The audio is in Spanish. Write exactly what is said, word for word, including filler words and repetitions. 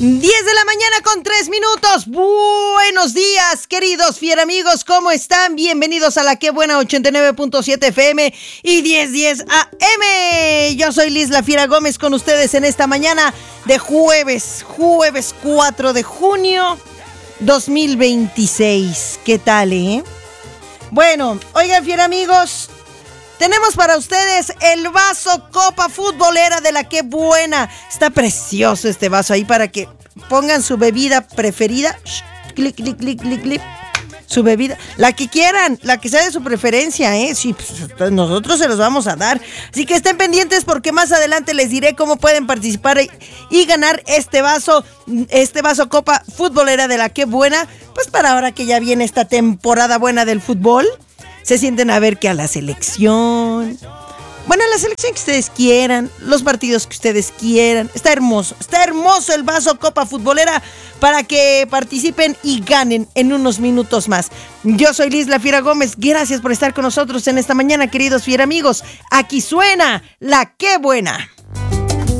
diez de la mañana con tres minutos. Buenos días, queridos fieramigos, ¿cómo están? Bienvenidos a la Qué Buena ochenta y nueve punto siete F M y diez diez A M. Yo soy Liz La Fiera Gómez con ustedes en esta mañana de jueves, jueves cuatro de junio dos mil veintiséis. ¿Qué tal, eh? Bueno, oigan, fieramigos, tenemos para ustedes el vaso Copa Futbolera de la Qué Buena. Está precioso este vaso ahí para que pongan su bebida preferida. Shh, clic, clic, clic, clic, clic. Su bebida, la que quieran, la que sea de su preferencia, ¿eh? Sí, pues nosotros se los vamos a dar. Así que estén pendientes porque más adelante les diré cómo pueden participar y, y ganar este vaso, este vaso Copa Futbolera de la Qué Buena. Pues para ahora que ya viene esta temporada buena del fútbol, se sienten a ver que a la selección, bueno, a la selección que ustedes quieran, los partidos que ustedes quieran. Está hermoso, está hermoso el vaso Copa Futbolera para que participen y ganen en unos minutos más. Yo soy Liz La Fiera Gómez, gracias por estar con nosotros en esta mañana, queridos fieramigos. Aquí suena la Qué Buena.